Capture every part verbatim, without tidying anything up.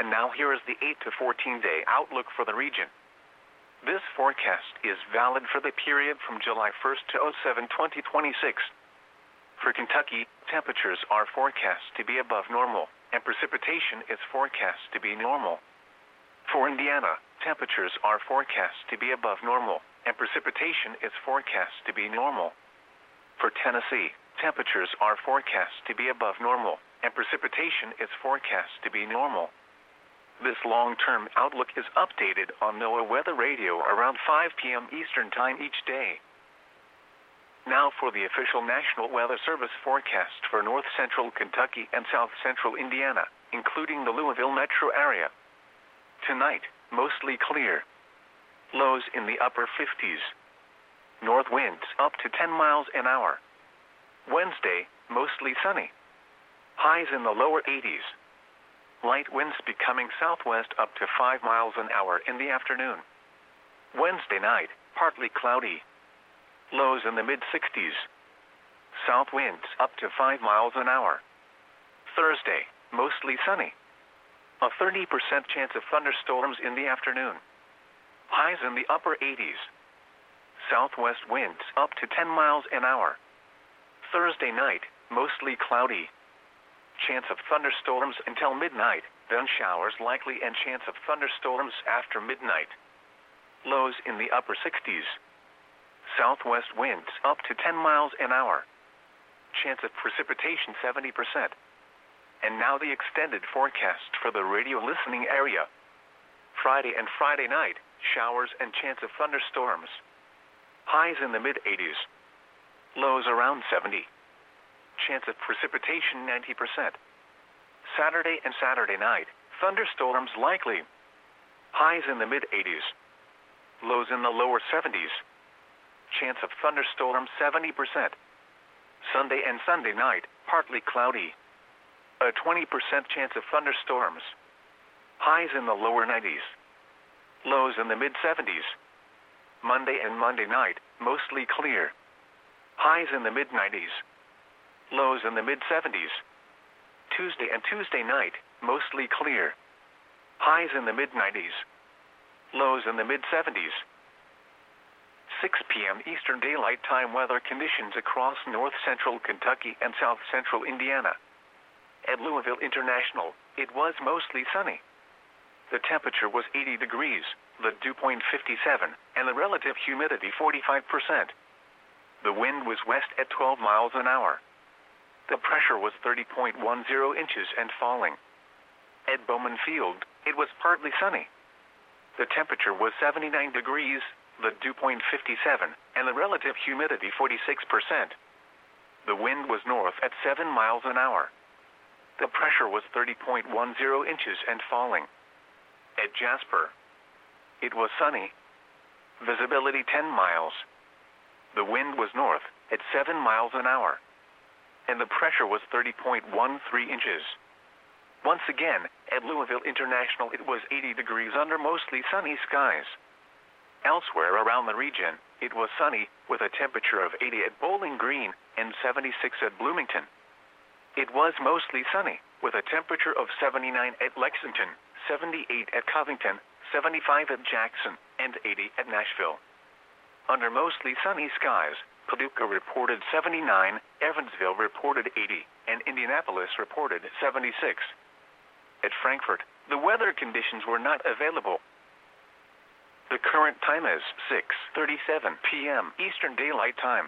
And now here is the eight to fourteen day outlook for the region. This forecast is valid for the period from July first to oh seven twenty twenty-six. For Kentucky, temperatures are forecast to be above normal, and precipitation is forecast to be normal. For Indiana, temperatures are forecast to be above normal, and precipitation is forecast to be normal. For Tennessee, temperatures are forecast to be above normal, and precipitation is forecast to be normal. This long-term outlook is updated on NOAA Weather Radio around five p m Eastern Time each day. Now for the official National Weather Service forecast for north central Kentucky and south central Indiana, including the Louisville metro area. Tonight, mostly clear. Lows in the upper fifties. North winds up to ten miles an hour. Wednesday, mostly sunny. Highs in the lower eighties. Light winds becoming southwest up to five miles an hour in the afternoon. Wednesday night, partly cloudy. Lows in the mid-sixties. South winds up to five miles an hour. Thursday, mostly sunny. A thirty percent chance of thunderstorms in the afternoon. Highs in the upper eighties. Southwest winds up to ten miles an hour. Thursday night, mostly cloudy. Chance of thunderstorms until midnight, then showers likely and chance of thunderstorms after midnight. Lows in the upper sixties. Southwest winds up to ten miles an hour. Chance of precipitation seventy percent. And now the extended forecast for the radio listening area. Friday and Friday night, showers and chance of thunderstorms. Highs in the mid-eighties. Lows around seventy. Chance of precipitation ninety percent. Saturday and Saturday night, thunderstorms likely. Highs in the mid-eighties. Lows in the lower seventies. Chance of thunderstorms seventy percent. Sunday and Sunday night, partly cloudy. A twenty percent chance of thunderstorms. Highs in the lower nineties. Lows in the mid-seventies. Monday and Monday night, mostly clear. Highs in the mid-nineties. Lows in the mid-seventies. Tuesday and Tuesday night, mostly clear. Highs in the mid-nineties. Lows in the mid-seventies. six p m Eastern Daylight Time weather conditions across north central Kentucky and south central Indiana. At Louisville International, it was mostly sunny. The temperature was eighty degrees, the dew point fifty-seven, and the relative humidity forty-five percent. The wind was west at twelve miles an hour. The pressure was thirty point one zero inches and falling. At Bowman Field, it was partly sunny. The temperature was seventy-nine degrees, the dew point fifty-seven, and the relative humidity forty-six percent. The wind was north at seven miles an hour. The pressure was thirty point one zero inches and falling. At Jasper, it was sunny. Visibility ten miles. The wind was north at seven miles an hour. And the pressure was thirty point one three inches. Once again, at Louisville International it was eighty degrees under mostly sunny skies. Elsewhere around the region, it was sunny, with a temperature of eighty at Bowling Green and seventy-six at Bloomington. It was mostly sunny, with a temperature of seventy-nine at Lexington, seventy-eight at Covington, seventy-five at Jackson, and eighty at Nashville. Under mostly sunny skies, Paducah reported seventy-nine, Evansville reported eighty, and Indianapolis reported seventy-six. At Frankfort, the weather conditions were not available. The current time is six thirty-seven p m Eastern Daylight Time.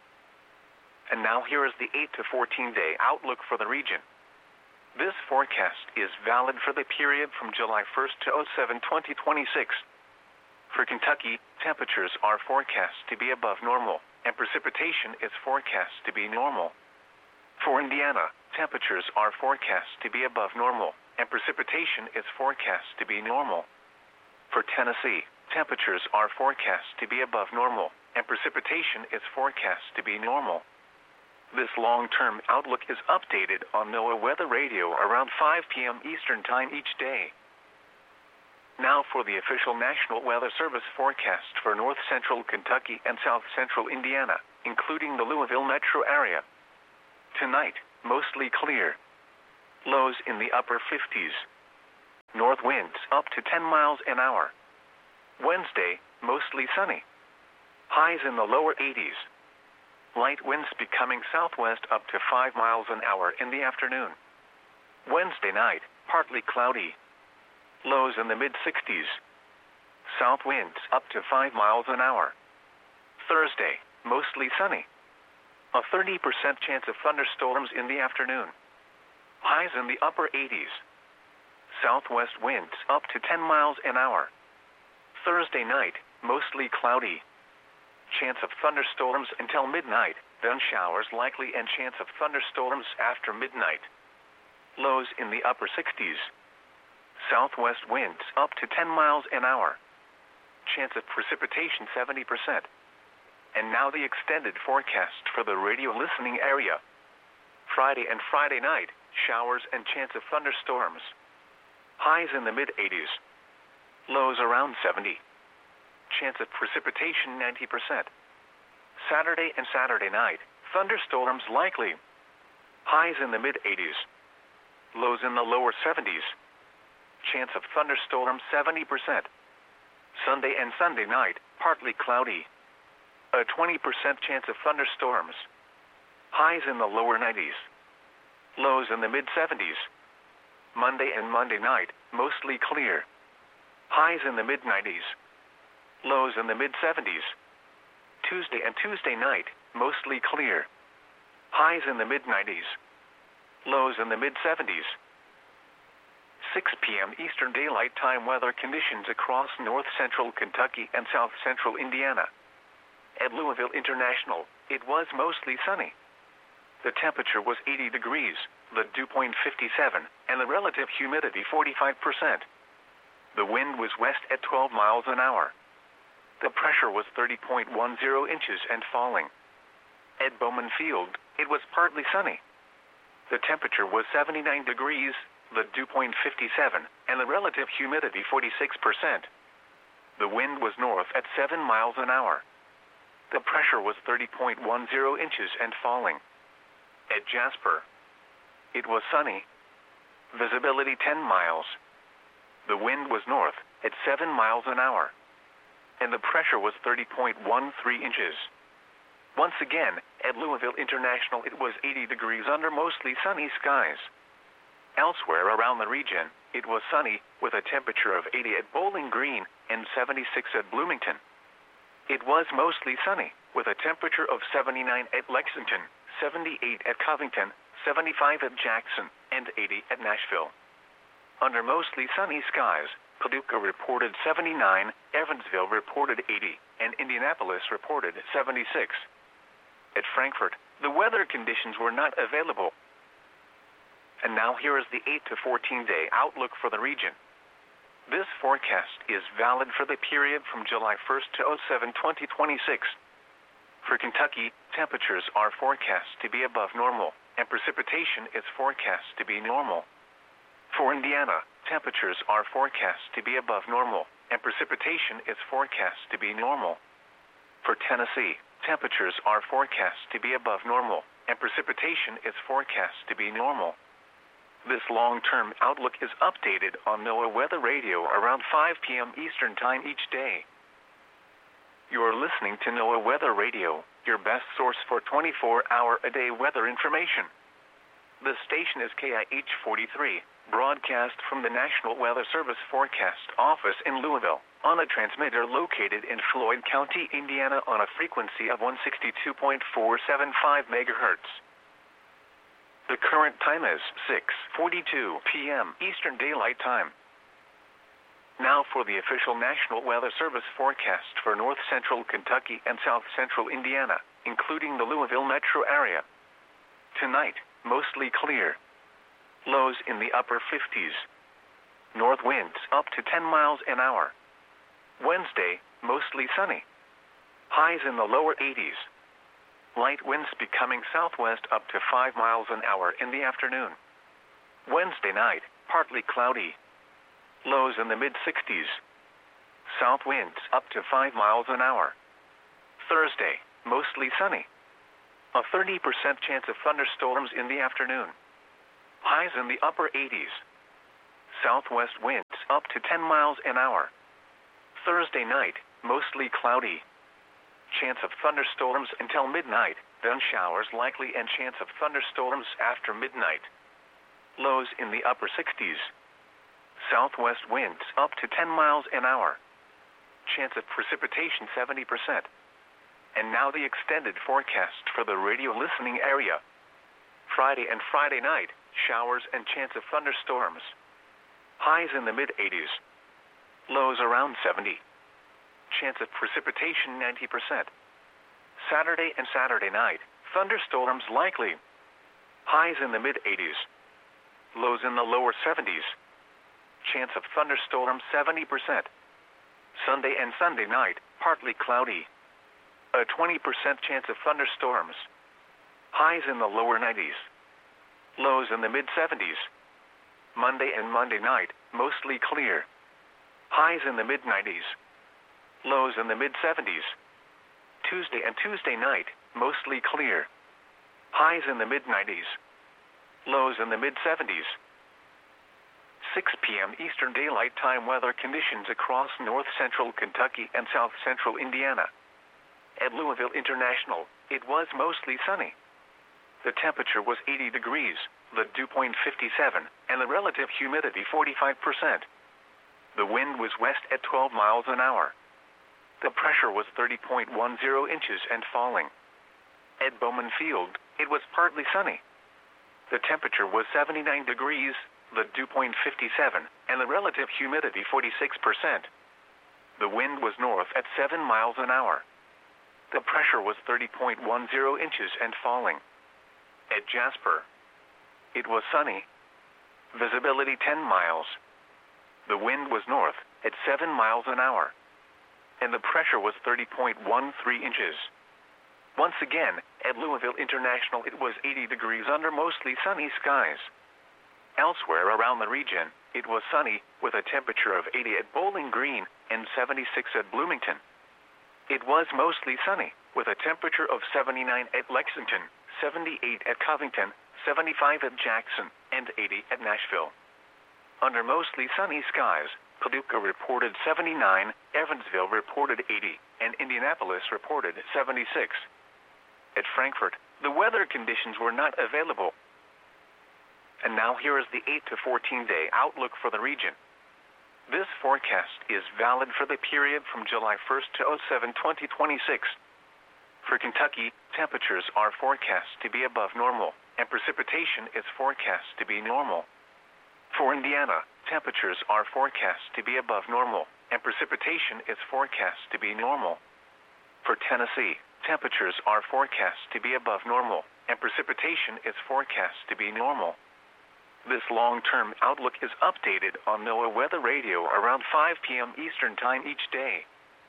And now here is the eight to fourteen day outlook for the region. This forecast is valid for the period from July first to oh seven twenty twenty-six. For Kentucky, temperatures are forecast to be above normal, and precipitation is forecast to be normal. For Indiana, temperatures are forecast to be above normal, and precipitation is forecast to be normal. For Tennessee, temperatures are forecast to be above normal, and precipitation is forecast to be normal. This long-term outlook is updated on NOAA Weather Radio around five p m Eastern Time each day. Now for the official National Weather Service forecast for north central Kentucky and south central Indiana, including the Louisville metro area. Tonight, mostly clear. Lows in the upper fifties. North up to ten miles an hour. Wednesday, mostly sunny. Highs in the lower eighties. Light winds becoming southwest up to five miles an hour in the afternoon. Wednesday night, partly cloudy. Lows in the mid-sixties. South winds up to five miles an hour. Thursday, mostly sunny. A thirty percent chance of thunderstorms in the afternoon. Highs in the upper eighties. Southwest winds up to ten miles an hour. Thursday night, mostly cloudy. Chance of thunderstorms until midnight, then showers likely and chance of thunderstorms after midnight. Lows in the upper sixties. Southwest winds up to ten miles an hour. Chance of precipitation seventy percent. And now the extended forecast for the radio listening area. Friday and Friday night, showers and chance of thunderstorms. Highs in the mid-eighties. Lows around seventy. Chance of precipitation ninety percent. Saturday and Saturday night, thunderstorms likely. Highs in the mid-eighties. Lows in the lower seventies. Chance of thunderstorms seventy percent. Sunday and Sunday night, partly cloudy. A twenty percent chance of thunderstorms. Highs in the lower nineties. Lows in the mid-seventies. Monday and Monday night, mostly clear. Highs in the mid-nineties. Lows in the mid-seventies. Tuesday and Tuesday night, mostly clear. Highs in the mid-nineties. Lows in the mid-seventies. six p.m. Eastern Daylight Time weather conditions across north-central Kentucky and south-central Indiana. At Louisville International, it was mostly sunny. The temperature was eighty degrees, the dew point fifty-seven, and the relative humidity forty-five percent. The wind was west at twelve miles an hour. The pressure was thirty point one zero inches and falling. At Bowman Field, it was partly sunny. The temperature was seventy-nine degrees, the dew point fifty-seven, and the relative humidity forty-six percent. The wind was north at seven miles an hour. The pressure was thirty point one zero inches and falling. At Jasper, it was sunny. Visibility ten miles. The wind was north at seven miles an hour. And the pressure was thirty point one three inches. Once again, at Louisville International, it was eighty degrees under mostly sunny skies. Elsewhere around the region, it was sunny, with a temperature of eighty at Bowling Green and seventy-six at Bloomington. It was mostly sunny, with a temperature of seventy-nine at Lexington, seventy-eight at Covington, seventy-five at Jackson, and eighty at Nashville. Under mostly sunny skies, Paducah reported seventy-nine, Evansville reported eighty, and Indianapolis reported seventy-six. At Frankfort, the weather conditions were not available. And now here is the eight to fourteen day outlook for the region. This forecast is valid for the period from July first to oh seven twenty twenty-six. For Kentucky, temperatures are forecast to be above normal, and precipitation is forecast to be normal. For Indiana, temperatures are forecast to be above normal, and precipitation is forecast to be normal. For Tennessee, temperatures are forecast to be above normal, and precipitation is forecast to be normal. This long-term outlook is updated on NOAA Weather Radio around five p.m. Eastern Time each day. You are listening to NOAA Weather Radio, your best source for twenty-four hour a day weather information. The station is K I H forty-three, broadcast from the National Weather Service Forecast Office in Louisville, on a transmitter located in Floyd County, Indiana on a frequency of one sixty-two point four seven five megahertz. The current time is six forty-two p.m. Eastern Daylight Time. Now for the official National Weather Service forecast for north-central Kentucky and south-central Indiana, including the Louisville metro area. Tonight, mostly clear. Lows in the upper fifties. North winds up to ten miles an hour. Wednesday, mostly sunny. Highs in the lower eighties. Light winds becoming southwest up to five miles an hour in the afternoon. Wednesday night, partly cloudy. Lows in the mid-sixties. South winds up to five miles an hour. Thursday, mostly sunny. A thirty percent chance of thunderstorms in the afternoon. Highs in the upper eighties. Southwest winds up to ten miles an hour. Thursday night, mostly cloudy. Chance of thunderstorms until midnight, then showers likely and chance of thunderstorms after midnight. Lows in the upper sixties. Southwest winds up to ten miles an hour. Chance of precipitation seventy percent. And now the extended forecast for the radio listening area. Friday and Friday night, showers and chance of thunderstorms. Highs in the mid-eighties. Lows around seventy. Chance of precipitation ninety percent. Saturday and Saturday night, thunderstorms likely. Highs in the mid-eighties. Lows in the lower seventies. Chance of thunderstorms seventy percent. Sunday and Sunday night, partly cloudy. A twenty percent chance of thunderstorms. Highs in the lower nineties. Lows in the mid-seventies. Monday and Monday night, mostly clear. Highs in the mid-nineties. Lows in the mid-seventies. Tuesday and Tuesday night, mostly clear. Highs in the mid-nineties. Lows in the mid-seventies. six p.m. Eastern Daylight Time weather conditions across north-central Kentucky and south-central Indiana. At Louisville International, it was mostly sunny. The temperature was eighty degrees, the dew point fifty-seven, and the relative humidity forty-five percent. The wind was west at twelve miles an hour. The pressure was thirty point one zero inches and falling. At Bowman Field, it was partly sunny. The temperature was seventy-nine degrees, the dew point fifty-seven, and the relative humidity forty-six percent. The wind was north at seven miles an hour. The pressure was thirty point one zero inches and falling. At Jasper, it was sunny. Visibility ten miles. The wind was north at seven miles an hour. And the pressure was thirty point one three inches. Once again, at Louisville International it was eighty degrees under mostly sunny skies. Elsewhere around the region, it was sunny, with a temperature of eighty at Bowling Green and seventy-six at Bloomington. It was mostly sunny, with a temperature of seventy-nine at Lexington, seventy-eight at Covington, seventy-five at Jackson, and eighty at Nashville. Under mostly sunny skies, Paducah reported seventy-nine, Evansville reported eighty, and Indianapolis reported seventy-six. At Frankfort, the weather conditions were not available. And now here is the eight to fourteen day outlook for the region. This forecast is valid for the period from July first to oh seven twenty twenty-six. For Kentucky, temperatures are forecast to be above normal, and precipitation is forecast to be normal. For Indiana, temperatures are forecast to be above normal, and precipitation is forecast to be normal. For Tennessee, temperatures are forecast to be above normal, and precipitation is forecast to be normal. This long-term outlook is updated on NOAA Weather Radio around five p.m. Eastern Time each day.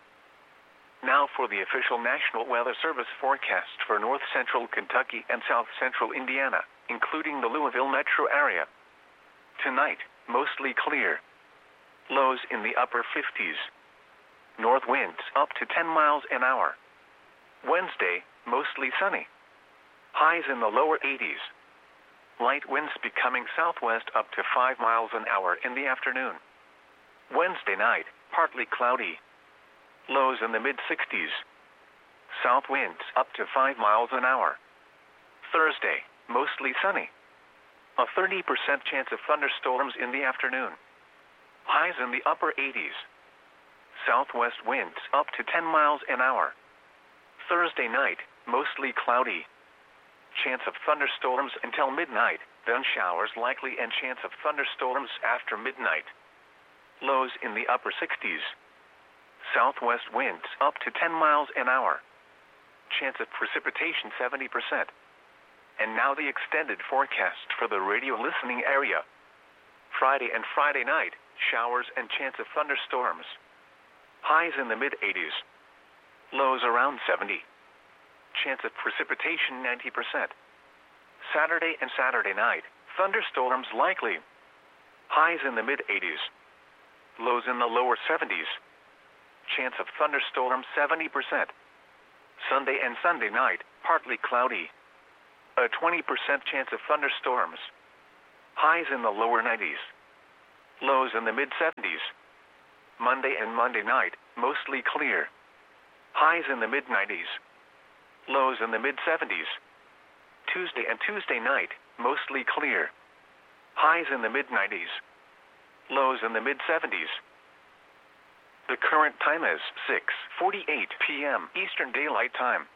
Now for the official National Weather Service forecast for north-central Kentucky and south-central Indiana, including the Louisville metro area. Tonight, mostly clear. Lows in the upper fifties. North winds up to ten miles an hour. Wednesday, mostly sunny. Highs in the lower eighties. Light winds becoming southwest up to five miles an hour in the afternoon. Wednesday night, partly cloudy. Lows in the mid-sixties. South winds up to five miles an hour. Thursday, mostly sunny. A thirty percent chance of thunderstorms in the afternoon. Highs in the upper eighties. Southwest winds up to ten miles an hour. Thursday night, mostly cloudy. Chance of thunderstorms until midnight, then showers likely and chance of thunderstorms after midnight. Lows in the upper sixties. Southwest winds up to ten miles an hour. Chance of precipitation seventy percent. And now the extended forecast for the radio listening area. Friday and Friday night, showers and chance of thunderstorms. Highs in the mid-eighties. Lows around seventy. Chance of precipitation ninety percent. Saturday and Saturday night, thunderstorms likely. Highs in the mid-eighties. Lows in the lower seventies. Chance of thunderstorms seventy percent. Sunday and Sunday night, partly cloudy. A twenty percent chance of thunderstorms. Highs in the lower nineties. Lows in the mid seventies. Monday and Monday night, mostly clear. Highs in the mid nineties. Lows in the mid seventies. Tuesday and Tuesday night, mostly clear. Highs in the mid nineties. Lows in the mid seventies. The current time is six forty-eight p m Eastern Daylight Time.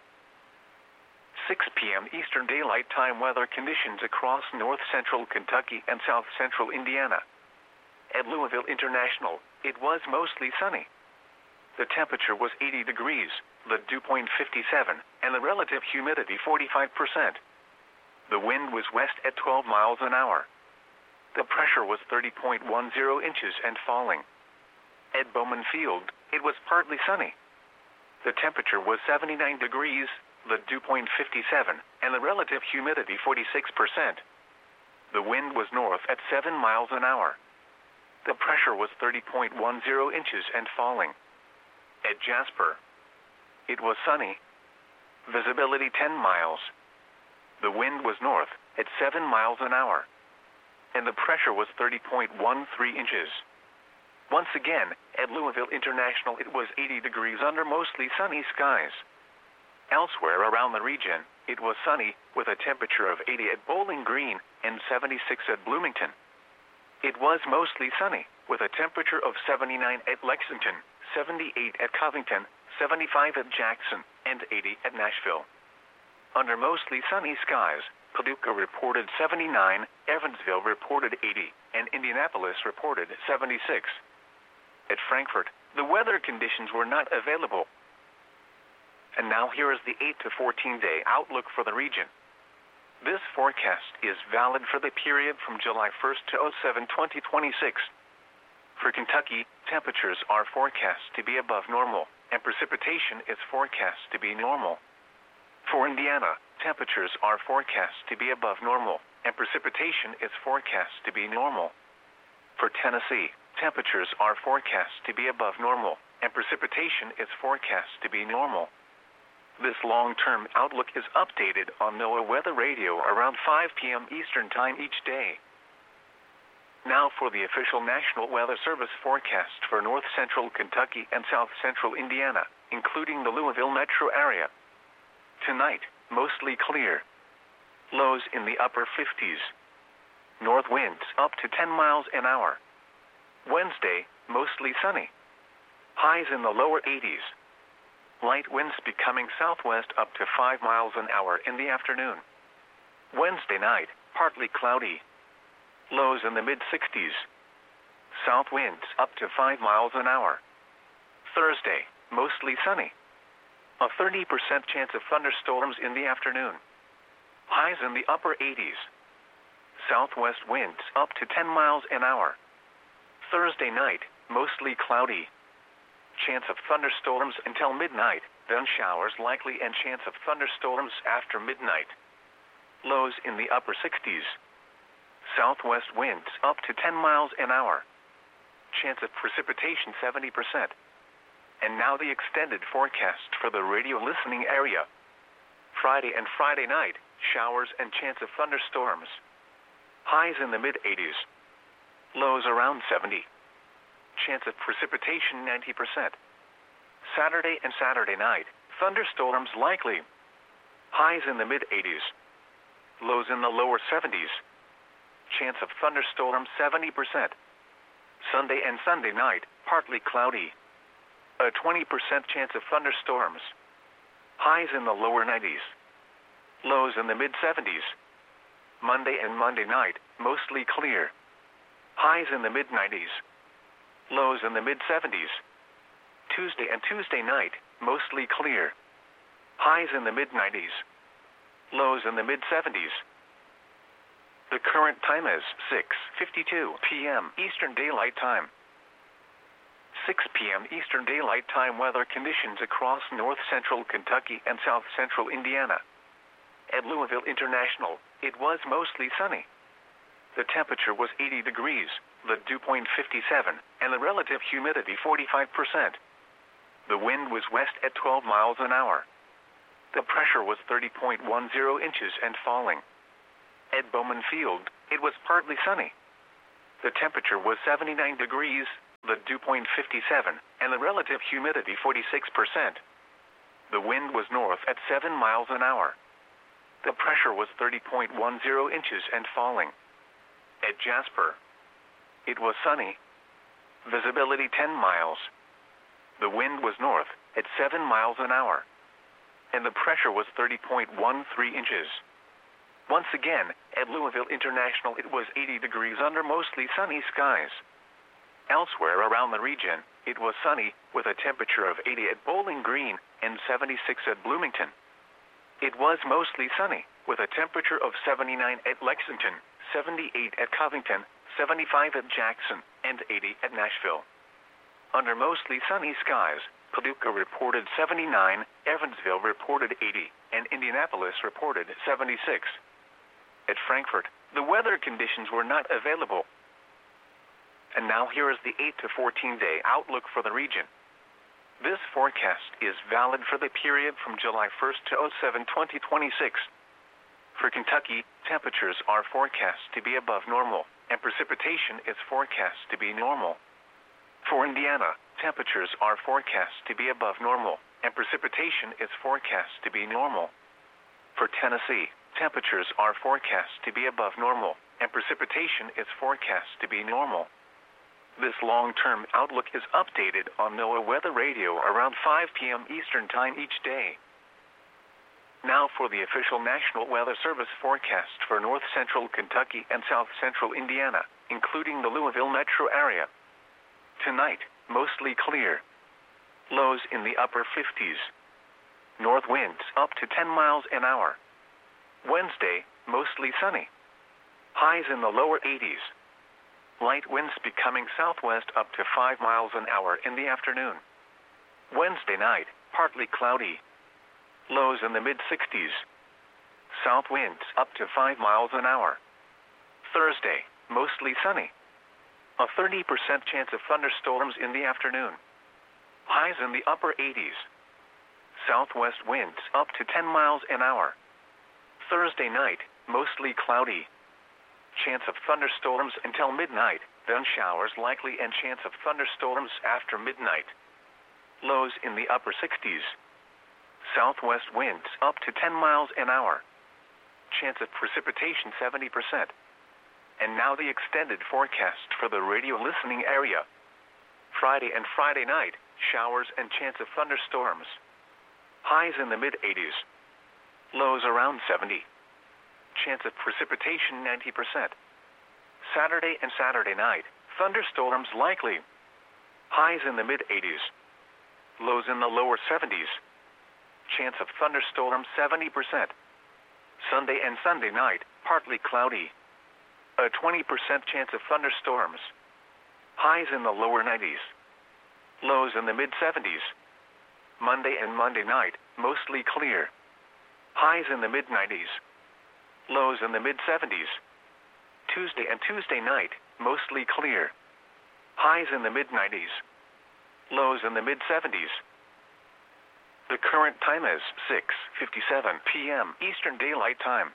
six p m Eastern Daylight Time weather conditions across north central Kentucky and south central Indiana. At Louisville International, it was mostly sunny. The temperature was eighty degrees, the dew point fifty-seven, and the relative humidity forty-five percent. The wind was west at twelve miles an hour. The pressure was thirty point one zero inches and falling. At Bowman Field, it was partly sunny. The temperature was seventy-nine degrees, the dew point fifty-seven, and the relative humidity forty-six percent. The wind was north at seven miles an hour. The pressure was thirty point one zero inches and falling. At Jasper, it was sunny. Visibility ten miles. The wind was north at seven miles an hour. And the pressure was thirty point one three inches. Once again, at Louisville International, it was eighty degrees under mostly sunny skies. Elsewhere around the region, it was sunny, with a temperature of eighty at Bowling Green and seventy-six at Bloomington. It was mostly sunny, with a temperature of seventy-nine at Lexington, seventy-eight at Covington, seventy-five at Jackson, and eighty at Nashville. Under mostly sunny skies, Paducah reported seventy-nine, Evansville reported eighty, and Indianapolis reported seventy-six. At Frankfort, the weather conditions were not available. And now here is the eight to fourteen day outlook for the region. This forecast is valid for the period from July first to oh seven twenty twenty-six. For Kentucky, temperatures are forecast to be above normal, and precipitation is forecast to be normal. For Indiana, temperatures are forecast to be above normal, and precipitation is forecast to be normal. For Tennessee, temperatures are forecast to be above normal, and precipitation is forecast to be normal. This long-term outlook is updated on NOAA Weather Radio around five p m Eastern Time each day. Now for the official National Weather Service forecast for north central Kentucky and south central Indiana, including the Louisville metro area. Tonight, mostly clear. Lows in the upper fifties. North winds up to ten miles an hour. Wednesday, mostly sunny. Highs in the lower eighties. Light winds becoming southwest up to five miles an hour in the afternoon. Wednesday night, partly cloudy. Lows in the mid sixties. South winds up to five miles an hour. Thursday, mostly sunny. A thirty percent chance of thunderstorms in the afternoon. Highs in the upper eighties. Southwest winds up to ten miles an hour. Thursday night, mostly cloudy. Chance of thunderstorms until midnight, then showers likely and chance of thunderstorms after midnight. Lows in the upper sixties. Southwest winds up to ten miles an hour. Chance of precipitation seventy percent. And now the extended forecast for the radio listening area. Friday and Friday night, showers and chance of thunderstorms. Highs in the mid eighties. Lows around seventy. Chance of precipitation ninety percent. Saturday and Saturday night, thunderstorms likely. Highs in the mid eighties. Lows in the lower seventies. Chance of thunderstorms seventy percent. Sunday and Sunday night, partly cloudy. A twenty percent chance of thunderstorms. Highs in the lower nineties. Lows in the mid seventies. Monday and Monday night, mostly clear. Highs in the mid nineties. Lows in the mid seventies. Tuesday and Tuesday night, mostly clear. Highs in the mid nineties. Lows in the mid seventies. The current time is six fifty-two p m Eastern Daylight Time. six p m Eastern Daylight Time weather conditions across north central Kentucky and south central Indiana. At Louisville International, it was mostly sunny. The temperature was eighty degrees, the dew point fifty-seven, and the relative humidity forty-five percent. The wind was west at twelve miles an hour. The pressure was thirty point one zero inches and falling. At Bowman Field, it was partly sunny. The temperature was seventy-nine degrees, the dew point fifty-seven, and the relative humidity forty-six percent. The wind was north at seven miles an hour. The pressure was thirty point one zero inches and falling. At Jasper, it was sunny. Visibility ten miles. The wind was north at seven miles an hour. And the pressure was thirty point one three inches. Once again, at Louisville International it was eighty degrees under mostly sunny skies. Elsewhere around the region, it was sunny, with a temperature of eighty at Bowling Green and seventy-six at Bloomington. It was mostly sunny, with a temperature of seventy-nine at Lexington, seventy-eight at Covington, seventy-five at Jackson, and eighty at Nashville. Under mostly sunny skies, Paducah reported seventy-nine, Evansville reported eighty, and Indianapolis reported seventy-six. At Frankfort, the weather conditions were not available. And now here is the eight to fourteen day outlook for the region. This forecast is valid for the period from July first to oh seven twenty twenty-six. For Kentucky, temperatures are forecast to be above normal, and precipitation is forecast to be normal. For Indiana, temperatures are forecast to be above normal, and precipitation is forecast to be normal. For Tennessee, temperatures are forecast to be above normal, and precipitation is forecast to be normal. This long-term outlook is updated on NOAA Weather Radio around five p m Eastern Time each day. Now for the official National Weather Service forecast for north central Kentucky and south central Indiana, including the Louisville metro area. Tonight, mostly clear. Lows in the upper fifties. North winds up to ten miles an hour. Wednesday, mostly sunny. Highs in the lower eighties. Light winds becoming southwest up to five miles an hour in the afternoon. Wednesday night, partly cloudy. Lows in the mid-sixties. South winds up to five miles an hour. Thursday, mostly sunny. A thirty percent chance of thunderstorms in the afternoon. Highs in the upper eighties. Southwest winds up to ten miles an hour. Thursday night, mostly cloudy. Chance of thunderstorms until midnight, then showers likely and chance of thunderstorms after midnight. Lows in the upper sixties. Southwest winds up to ten miles an hour. Chance of precipitation seventy percent. And now the extended forecast for the radio listening area. Friday and Friday night, showers and chance of thunderstorms. Highs in the mid-eighties. Lows around seventy. Chance of precipitation ninety percent. Saturday and Saturday night, thunderstorms likely. Highs in the mid-eighties. Lows in the lower seventies. Chance of thunderstorms seventy percent. Sunday and Sunday night, partly cloudy. A twenty percent chance of thunderstorms. Highs in the lower nineties. Lows in the mid-seventies. Monday and Monday night, mostly clear. Highs in the mid-nineties. Lows in the mid-seventies. Tuesday and Tuesday night, mostly clear. Highs in the mid-nineties. Lows in the mid-seventies. The current time is six fifty-seven p m Eastern Daylight Time.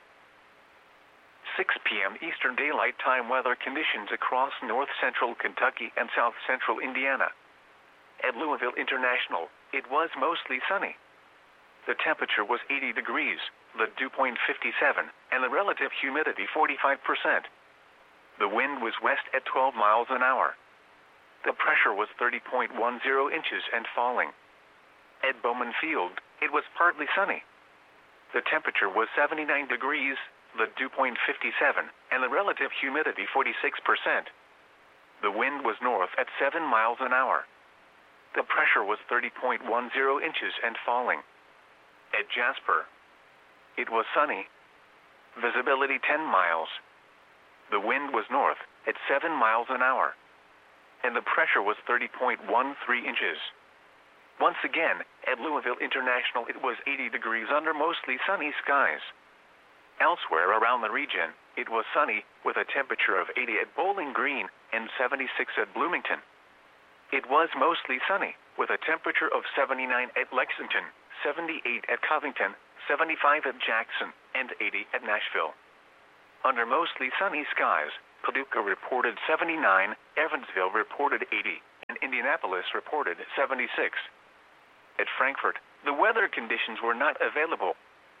six p m Eastern Daylight Time weather conditions across north central Kentucky and south central Indiana. At Louisville International, it was mostly sunny. The temperature was eighty degrees, the dew point fifty-seven, and the relative humidity forty-five percent. The wind was west at twelve miles an hour. The pressure was thirty point one zero inches and falling. At Bowman Field, it was partly sunny. The temperature was seventy-nine degrees, the dew point fifty-seven, and the relative humidity forty-six percent. The wind was north at seven miles an hour. The pressure was thirty point one zero inches and falling. At Jasper, it was sunny. Visibility ten miles. The wind was north at seven miles an hour. And the pressure was thirty point one three inches. Once again, at Louisville International it was eighty degrees under mostly sunny skies. Elsewhere around the region, it was sunny, with a temperature of eighty at Bowling Green and seventy-six at Bloomington. It was mostly sunny, with a temperature of seventy-nine at Lexington, seventy-eight at Covington, seventy-five at Jackson, and eighty at Nashville. Under mostly sunny skies, Paducah reported seventy-nine, Evansville reported eighty, and Indianapolis reported seventy-six. At Frankfort, the weather conditions were not available.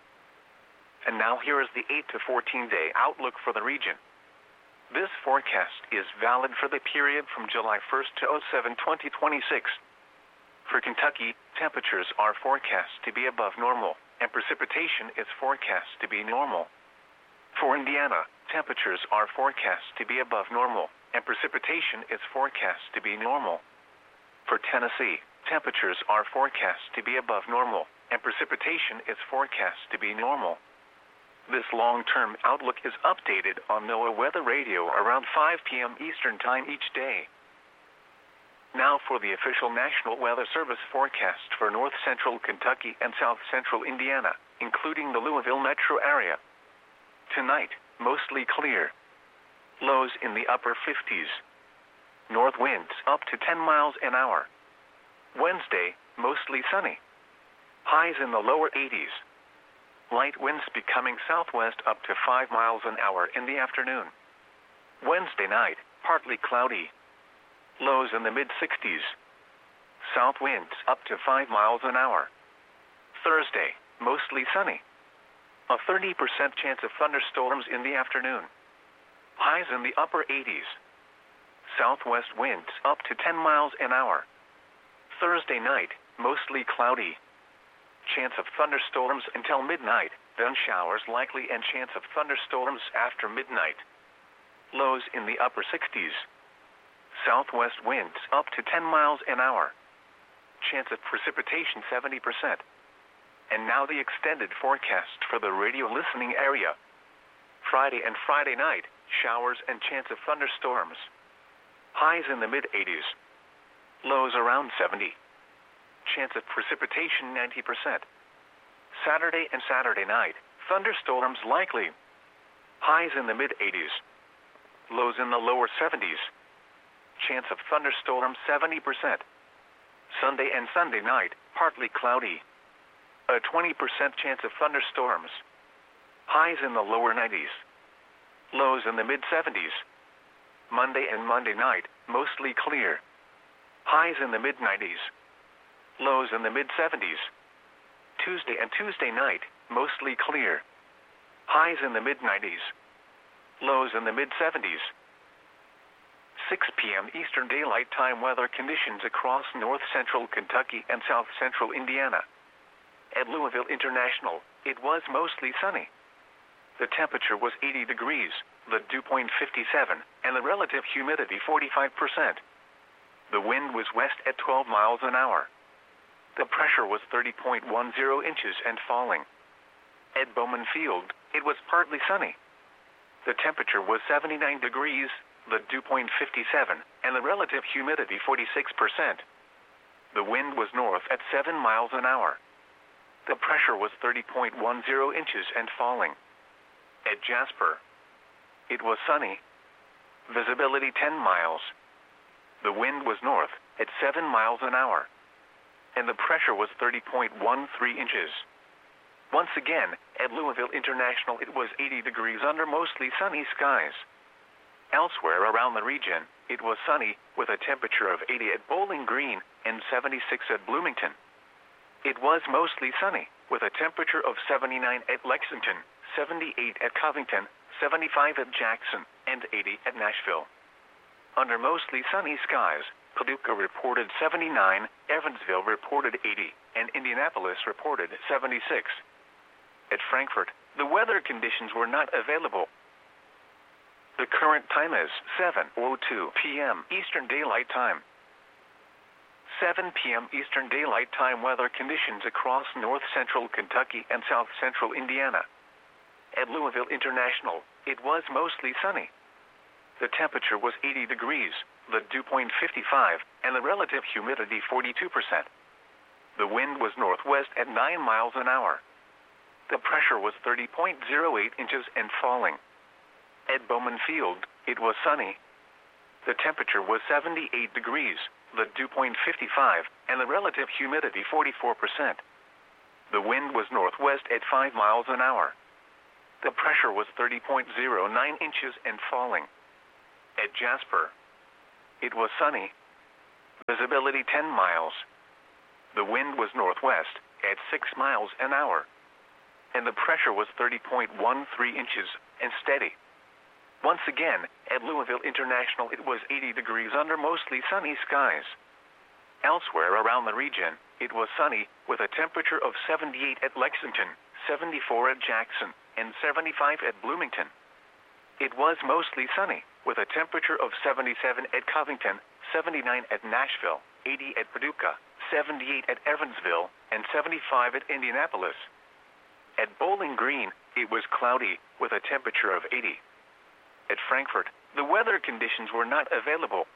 And now here is the eight to fourteen day outlook for the region. This forecast is valid for the period from July first to oh seven twenty twenty-six. For Kentucky, temperatures are forecast to be above normal, and precipitation is forecast to be normal. For Indiana, temperatures are forecast to be above normal, and precipitation is forecast to be normal. For Tennessee, temperatures are forecast to be above normal, and precipitation is forecast to be normal. This long-term outlook is updated on NOAA Weather Radio around five p m Eastern Time each day. Now for the official National Weather Service forecast for north-central Kentucky and south-central Indiana, including the Louisville metro area. Tonight, mostly clear. Lows in the upper fifties. North winds up to ten miles an hour. Wednesday, mostly sunny. Highs in the lower eighties. Light winds becoming southwest up to five miles an hour in the afternoon. Wednesday night, partly cloudy. Lows in the mid-sixties. South winds up to five miles an hour. Thursday, mostly sunny. A thirty percent chance of thunderstorms in the afternoon. Highs in the upper eighties. Southwest winds up to ten miles an hour. Thursday night, mostly cloudy. Chance of thunderstorms until midnight, then showers likely and chance of thunderstorms after midnight. Lows in the upper sixties. Southwest winds up to ten miles an hour. Chance of precipitation seventy percent. And now the extended forecast for the radio listening area. Friday and Friday night, showers and chance of thunderstorms. Highs in the mid-eighties. Lows around seventy. Chance of precipitation ninety percent. Saturday and Saturday night, thunderstorms likely. Highs in the mid-eighties. Lows in the lower seventies. Chance of thunderstorms seventy percent. Sunday and Sunday night, partly cloudy. A twenty percent chance of thunderstorms. Highs in the lower nineties. Lows in the mid-seventies. Monday and Monday night, mostly clear. Highs in the mid-nineties. Lows in the mid-seventies. Tuesday and Tuesday night, mostly clear. Highs in the mid-nineties. Lows in the mid-seventies. six p m Eastern Daylight Time weather conditions across north-central Kentucky and south-central Indiana. At Louisville International, it was mostly sunny. The temperature was eighty degrees, the dew point fifty-seven, and the relative humidity forty-five percent. The wind was west at twelve miles an hour. The pressure was thirty point one zero inches and falling. At Bowman Field, it was partly sunny. The temperature was seventy-nine degrees, the dew point fifty-seven, and the relative humidity forty-six percent. The wind was north at seven miles an hour. The pressure was thirty point one zero inches and falling. At Jasper, it was sunny. Visibility ten miles. The wind was north at seven miles an hour. And the pressure was thirty point one three inches. Once again, at Louisville International it was eighty degrees under mostly sunny skies. Elsewhere around the region, it was sunny, with a temperature of eighty at Bowling Green and seventy-six at Bloomington. It was mostly sunny, with a temperature of seventy-nine at Lexington, seventy-eight at Covington, seventy-five at Jackson, and eighty at Nashville. Under mostly sunny skies, Paducah reported seventy-nine, Evansville reported eighty, and Indianapolis reported seventy-six. At Frankfort, the weather conditions were not available. The current time is seven oh two p m Eastern Daylight Time. seven p m Eastern Daylight Time weather conditions across north-central Kentucky and south-central Indiana. At Louisville International, it was mostly sunny. The temperature was eighty degrees, the dew point fifty-five, and the relative humidity forty-two percent. The wind was northwest at nine miles an hour. The pressure was thirty point zero eight inches and falling. At Bowman Field, it was sunny. The temperature was seventy-eight degrees, the dew point fifty-five, and the relative humidity forty-four percent. The wind was northwest at five miles an hour. The pressure was thirty point zero nine inches and falling. At Jasper, it was sunny. Visibility ten miles. The wind was northwest at six miles an hour. And the pressure was thirty point one three inches and steady. Once again, at Louisville International it was eighty degrees under mostly sunny skies. Elsewhere around the region, it was sunny with a temperature of seventy-eight at Lexington, seventy-four at Jackson, and seventy-five at Bloomington. It was mostly sunny with a temperature of seventy-seven at Covington, seventy-nine at Nashville, eighty at Paducah, seventy-eight at Evansville, and seventy-five at Indianapolis. At Bowling Green, it was cloudy with a temperature of eighty. At Frankfort, the weather conditions were not available.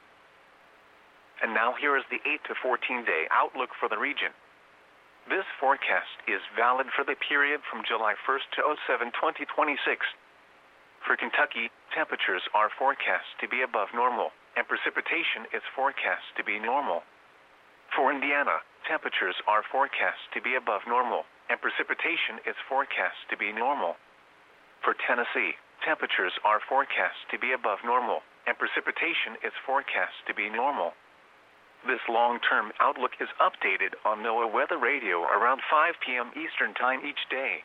And now here is the eight to fourteen day outlook for the region. This forecast is valid for the period from July first to oh seven twenty twenty-six. For Kentucky, temperatures are forecast to be above normal, and precipitation is forecast to be normal. For Indiana, temperatures are forecast to be above normal, and precipitation is forecast to be normal. For Tennessee, temperatures are forecast to be above normal, and precipitation is forecast to be normal. This long-term outlook is updated on NOAA Weather Radio around five p m Eastern Time each day.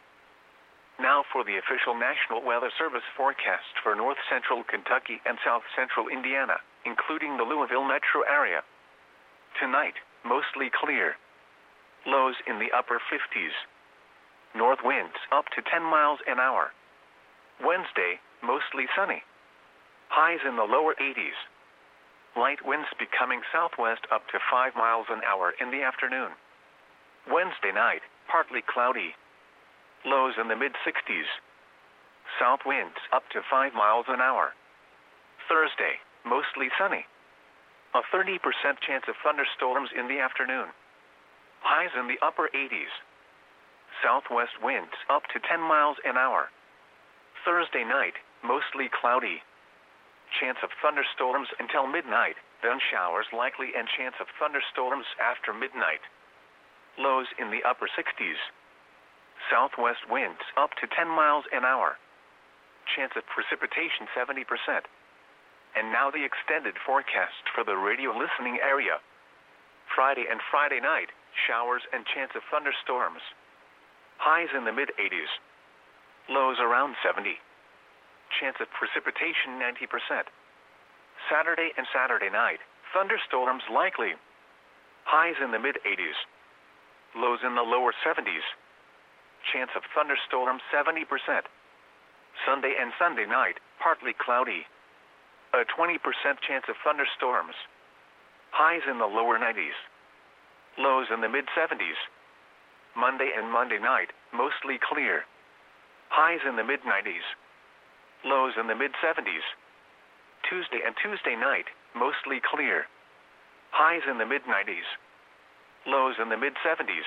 Now for the official National Weather Service forecast for north-central Kentucky and south-central Indiana, including the Louisville metro area. Tonight, mostly clear. Lows in the upper fifties. North winds up to ten miles an hour. Wednesday, mostly sunny. Highs in the lower eighties. Light winds becoming southwest up to five miles an hour in the afternoon. Wednesday night, partly cloudy. Lows in the mid-sixties. South winds up to five miles an hour. Thursday, mostly sunny. A thirty percent chance of thunderstorms in the afternoon. Highs in the upper eighties. Southwest winds up to ten miles an hour. Thursday night, mostly cloudy. Chance of thunderstorms until midnight, then showers likely and chance of thunderstorms after midnight. Lows in the upper sixties. Southwest winds up to ten miles an hour. Chance of precipitation seventy percent. And now the extended forecast for the radio listening area. Friday and Friday night, showers and chance of thunderstorms. Highs in the mid-eighties. Lows around seventy. Chance of precipitation ninety percent. Saturday and Saturday night, thunderstorms likely. Highs in the mid-eighties. Lows in the lower seventies. Chance of thunderstorms seventy percent. Sunday and Sunday night, partly cloudy. A twenty percent chance of thunderstorms. Highs in the lower nineties. Lows in the mid-seventies. Monday and Monday night, mostly clear. Highs in the mid-nineties. Lows in the mid-seventies. Tuesday and Tuesday night, mostly clear. Highs in the mid-nineties. Lows in the mid-seventies.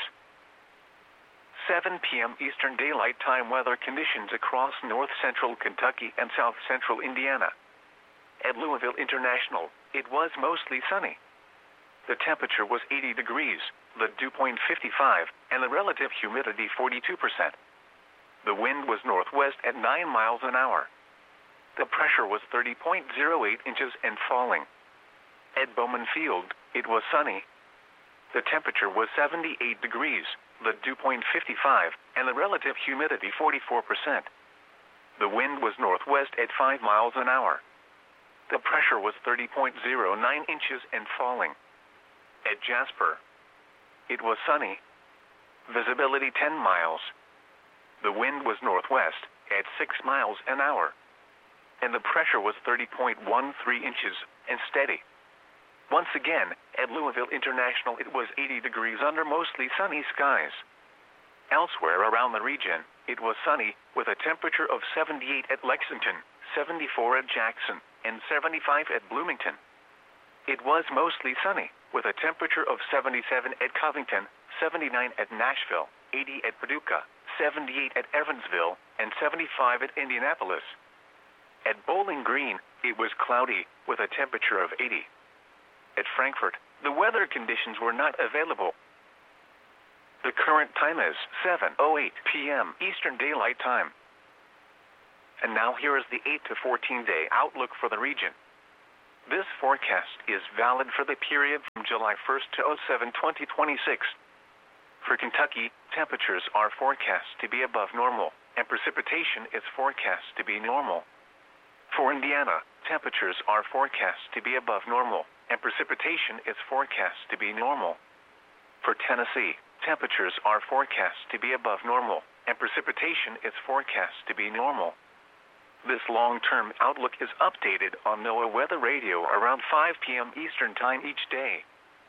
seven p m Eastern Daylight Time weather conditions across north-central Kentucky and south-central Indiana. At Louisville International, it was mostly sunny. The temperature was eighty degrees, the dew point fifty-five, and the relative humidity forty-two percent. The wind was northwest at nine miles an hour. The pressure was thirty point oh eight inches and falling. At Bowman Field, it was sunny. The temperature was seventy-eight degrees, the dew point fifty-five, and the relative humidity forty-four percent. The wind was northwest at five miles an hour. The pressure was thirty point oh nine inches and falling. At Jasper, it was sunny. Visibility ten miles. The wind was northwest at six miles an hour. And the pressure was thirty point one three inches and steady. Once again, at Louisville International it was eighty degrees under mostly sunny skies. Elsewhere around the region, it was sunny with a temperature of seventy-eight at Lexington, seventy-four at Jackson, and seventy-five at Bloomington. It was mostly sunny with a temperature of seventy-seven at Covington, seventy-nine at Nashville, eighty at Paducah, seventy-eight at Evansville, and seventy-five at Indianapolis. At Bowling Green, it was cloudy with a temperature of eighty. At Frankfort, the weather conditions were not available. The current time is seven oh eight p m Eastern Daylight Time. And now here is the eight to fourteen day outlook for the region. This forecast is valid for the period from July first to oh seven twenty twenty-six. For Kentucky, temperatures are forecast to be above normal, and precipitation is forecast to be normal. For Indiana, temperatures are forecast to be above normal, and precipitation is forecast to be normal. For Tennessee, temperatures are forecast to be above normal, and precipitation is forecast to be normal. This long-term outlook is updated on NOAA Weather Radio around five p m Eastern Time each day.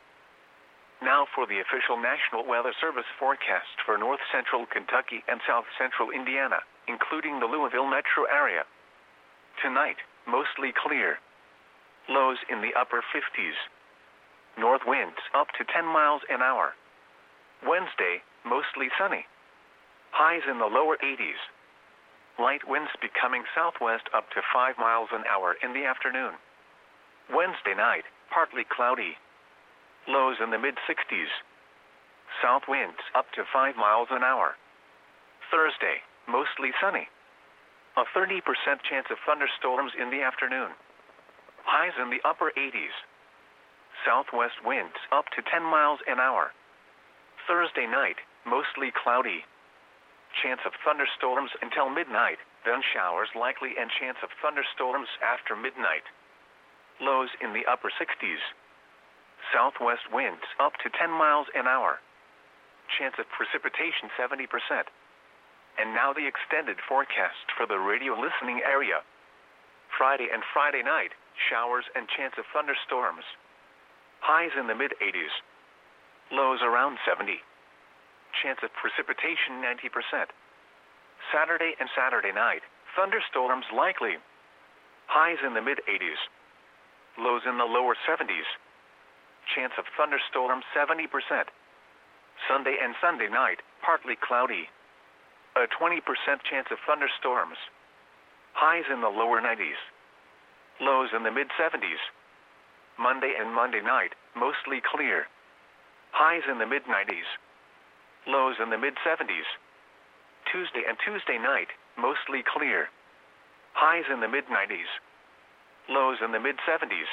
Now for the official National Weather Service forecast for north central Kentucky and south central Indiana, including the Louisville metro area. Tonight, mostly clear. Lows in the upper fifties. North winds up to ten miles an hour. Wednesday, mostly sunny. Highs in the lower eighties. Light winds becoming southwest up to five miles an hour in the afternoon. Wednesday night, partly cloudy. Lows in the mid-sixties. South winds up to five miles an hour. Thursday, mostly sunny. A thirty percent chance of thunderstorms in the afternoon. Highs in the upper eighties. Southwest winds up to ten miles an hour. Thursday night, mostly cloudy. Chance of thunderstorms until midnight, then showers likely and chance of thunderstorms after midnight. Lows in the upper sixties. Southwest winds up to ten miles an hour. Chance of precipitation seventy percent. And now the extended forecast for the radio listening area. Friday and Friday night, showers and chance of thunderstorms. Highs in the mid-eighties. Lows around seventy. Chance of precipitation ninety percent. Saturday and Saturday night, thunderstorms likely. Highs in the mid-eighties. Lows in the lower seventies. Chance of thunderstorms seventy percent. Sunday and Sunday night, partly cloudy. A twenty percent chance of thunderstorms. Highs in the lower nineties. Lows in the mid-seventies. Monday and Monday night, mostly clear. Highs in the mid-nineties. Lows in the mid-seventies. Tuesday and Tuesday night, mostly clear. Highs in the mid-nineties. Lows in the mid-seventies.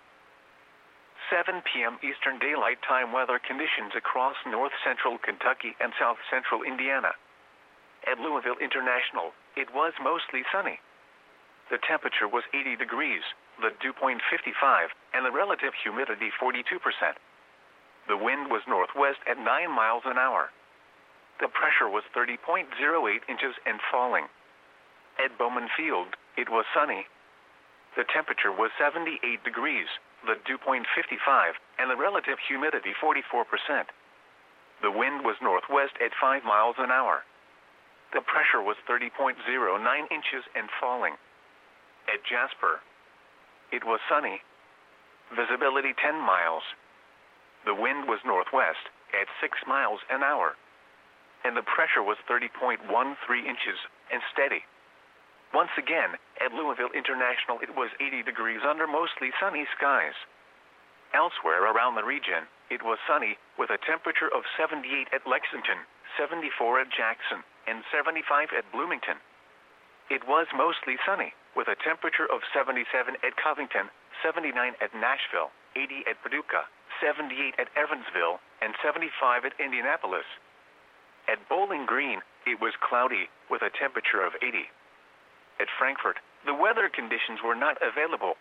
seven p m Eastern Daylight Time weather conditions across north central Kentucky and south central Indiana. At Louisville International, it was mostly sunny. The temperature was eighty degrees, the dew point fifty-five, and the relative humidity forty-two percent. The wind was northwest at nine miles an hour. The pressure was thirty point oh eight inches and falling. At Bowman Field, it was sunny. The temperature was seventy-eight degrees, the dew point fifty-five, and the relative humidity forty-four percent. The wind was northwest at five miles an hour. The pressure was thirty point oh nine inches and falling. At Jasper, it was sunny. Visibility ten miles. The wind was northwest at six miles an hour. And the pressure was thirty point one three inches and steady. Once again, at Louisville International it was eighty degrees under mostly sunny skies. Elsewhere around the region, it was sunny, with a temperature of seventy-eight at Lexington, seventy-four at Jackson, and seventy-five at Bloomington. It was mostly sunny, with a temperature of seventy-seven at Covington, seventy-nine at Nashville, eighty at Paducah, seventy-eight at Evansville, and seventy-five at Indianapolis. At Bowling Green, it was cloudy, with a temperature of eighty. At Frankfort, the weather conditions were not available.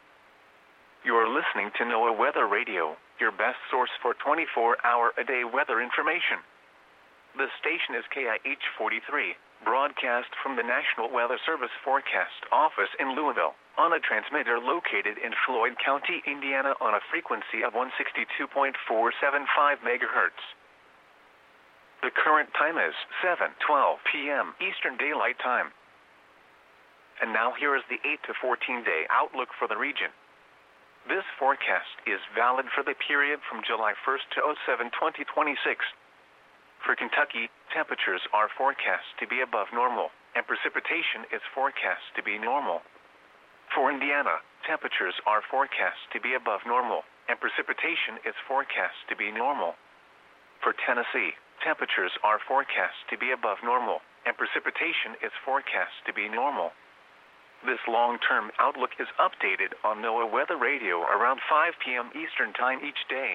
You are listening to NOAA Weather Radio, your best source for twenty-four hour a day weather information. The station is K I H forty-three, broadcast from the National Weather Service Forecast Office in Louisville, on a transmitter located in Floyd County, Indiana on a frequency of one sixty-two point four seven five megahertz. The current time is seven twelve p m Eastern Daylight Time. And now here is the eight to fourteen day outlook for the region. This forecast is valid for the period from July first to oh seven twenty twenty-six. For Kentucky, temperatures are forecast to be above normal, and precipitation is forecast to be normal. For Indiana, temperatures are forecast to be above normal, and precipitation is forecast to be normal. For Tennessee, temperatures are forecast to be above normal, and precipitation is forecast to be normal. This long-term outlook is updated on NOAA Weather Radio around five p m Eastern Time each day.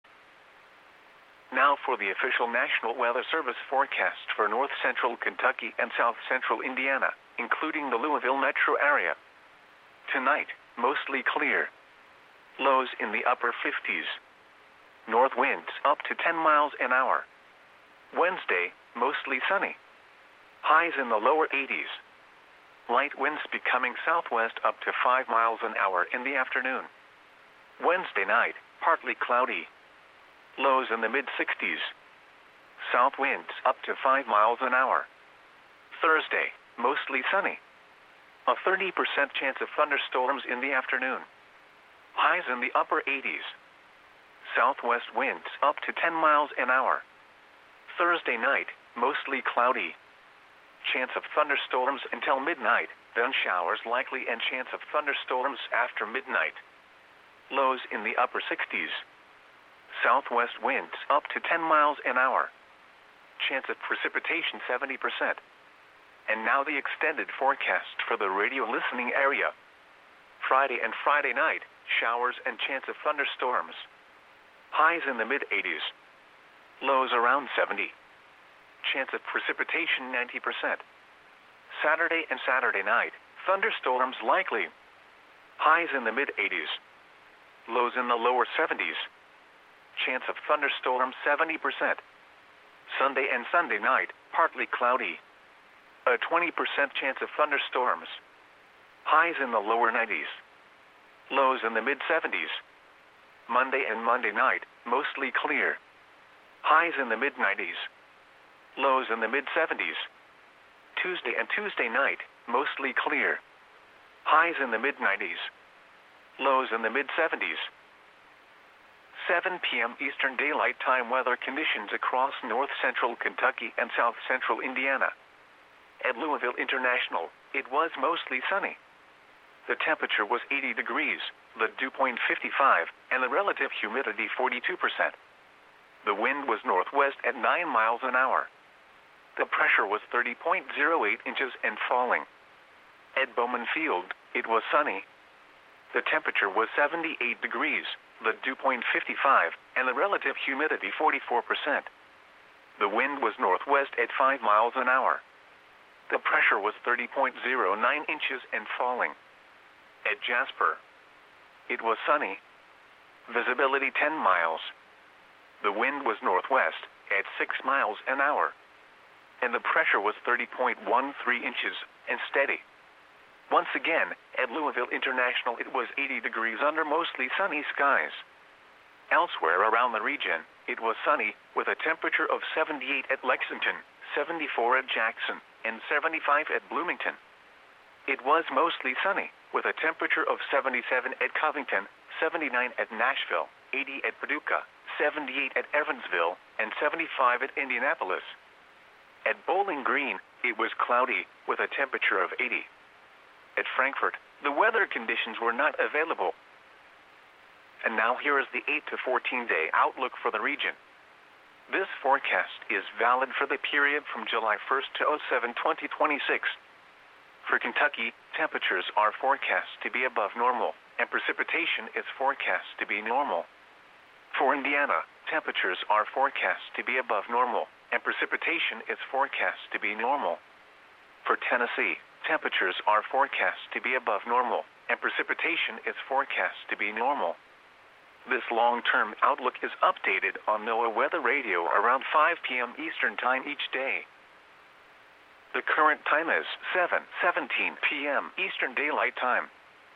Now for the official National Weather Service forecast for north central Kentucky and south central Indiana, including the Louisville metro area. Tonight, mostly clear. Lows in the upper fifties. North winds up to ten miles an hour. Wednesday, mostly sunny. Highs in the lower eighties. Light winds becoming southwest up to five miles an hour in the afternoon. Wednesday night, partly cloudy. Lows in the mid-sixties. South winds up to five miles an hour. Thursday, mostly sunny. A thirty percent chance of thunderstorms in the afternoon. Highs in the upper eighties. Southwest winds up to ten miles an hour. Thursday night, mostly cloudy. Chance of thunderstorms until midnight, then showers likely and chance of thunderstorms after midnight. Lows in the upper sixties. Southwest winds up to ten miles an hour. Chance of precipitation seventy percent. And now the extended forecast for the radio listening area. Friday and Friday night, showers and chance of thunderstorms. Highs in the mid-eighties. Lows around seventy. Chance of precipitation ninety percent. Saturday and Saturday night, thunderstorms likely. Highs in the mid-eighties. Lows in the lower seventies. Chance of thunderstorms seventy percent. Sunday and Sunday night, partly cloudy. A twenty percent chance of thunderstorms. Highs in the lower nineties. Lows in the mid-seventies. Monday and Monday night, mostly clear. Highs in the mid-nineties. Lows in the mid-seventies. Tuesday and Tuesday night, mostly clear. Highs in the mid-nineties. Lows in the mid-seventies. seven p m Eastern Daylight Time weather conditions across north central Kentucky and south central Indiana. At Louisville International, it was mostly sunny. The temperature was eighty degrees, the dew point fifty-five, and the relative humidity forty-two percent. The wind was northwest at nine miles an hour. The pressure was thirty point zero eight inches and falling. At Bowman Field, it was sunny. The temperature was seventy-eight degrees, the dew point fifty-five, and the relative humidity forty-four percent. The wind was northwest at five miles an hour. The pressure was thirty point zero nine inches and falling. At Jasper, it was sunny. Visibility ten miles. The wind was northwest at six miles an hour. And the pressure was thirty point one three inches and steady. Once again, at Louisville International it was eighty degrees under mostly sunny skies. Elsewhere around the region, it was sunny with a temperature of seventy-eight at Lexington, seventy-four at Jackson, and seventy-five at Bloomington. It was mostly sunny with a temperature of seventy-seven at Covington, seventy-nine at Nashville, eighty at Paducah, seventy-eight at Evansville, and seventy-five at Indianapolis. At Bowling Green, it was cloudy with a temperature of eighty. At Frankfort, the weather conditions were not available. And now here is the eight to fourteen day outlook for the region. This forecast is valid for the period from July first to oh seven twenty twenty-six. For Kentucky, temperatures are forecast to be above normal, and precipitation is forecast to be normal. For Indiana, temperatures are forecast to be above normal, and precipitation is forecast to be normal. For Tennessee, temperatures are forecast to be above normal, and precipitation is forecast to be normal. This long-term outlook is updated on NOAA Weather Radio around five p m Eastern Time each day. The current time is seven seventeen p m Eastern Daylight Time.